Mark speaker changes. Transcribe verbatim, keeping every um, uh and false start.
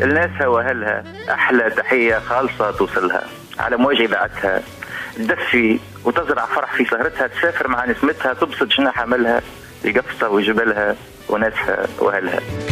Speaker 1: لناسها واهلها احلى تحيه خالصه توصلها على موج اذاعتها، تدفي وتزرع فرح في سهرتها، تسافر مع نسمتها، تبسط جناح عملها لقفصه وجبلها وناسها واهلها.